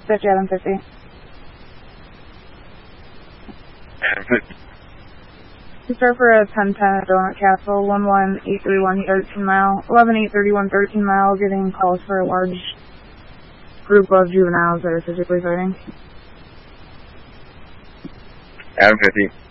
50 Adam 50. Adam 50. Start for a 10-10 at Donut Castle, 11831 13 mile, 11831 13 mile, getting calls for a large group of juveniles that are physically fighting. Adam 50.